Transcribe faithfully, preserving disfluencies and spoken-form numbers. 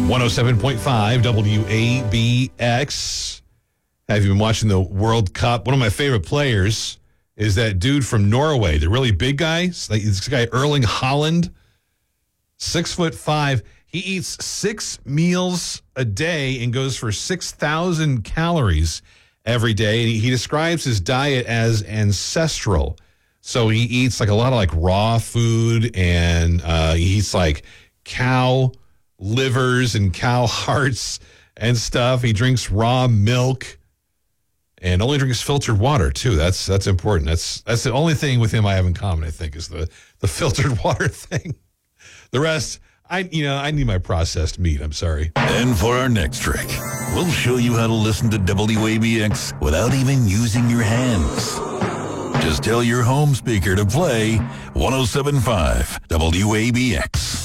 one oh seven point five W A B X. Have you been watching the World Cup? One of my favorite players is that dude from Norway, the really big guy. This guy, Erling Haaland, six foot five. He eats six meals a day and goes for six thousand calories every day. And he, he describes his diet as ancestral. So he eats like a lot of like raw food, and uh, he eats like cow livers and cow hearts and stuff. He drinks raw milk and only drinks filtered water too. That's that's important. That's that's the only thing with him I have in common, I think, is the the filtered water thing. The rest, I you know, I need my processed meat. I'm sorry. And for our next trick, we'll show you how to listen to W A B X without even using your hands. Just tell your home speaker to play one oh seven point five W A B X.